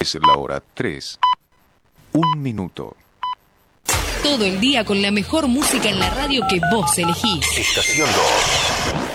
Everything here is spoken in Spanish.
Es la hora 3. 1 minuto. Todo el día con la mejor música en la radio que vos elegís. Estación 2.